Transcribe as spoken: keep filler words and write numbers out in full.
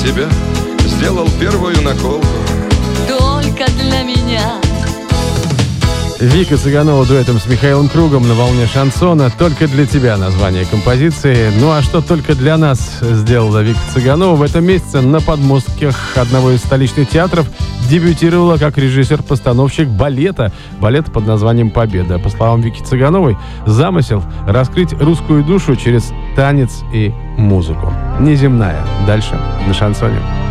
тебя сделал первую наколку. Только для меня. Вика Цыганова дуэтом с Михаилом Кругом на волне шансона. «Только для тебя» название композиции. Ну а что только для нас сделала Вика Цыганова? В этом месяце на подмостках одного из столичных театров дебютировала как режиссер-постановщик балета. Балет под названием «Победа». По словам Вики Цыгановой, замысел — раскрыть русскую душу через танец и музыку. Неземная. Дальше на шансоне.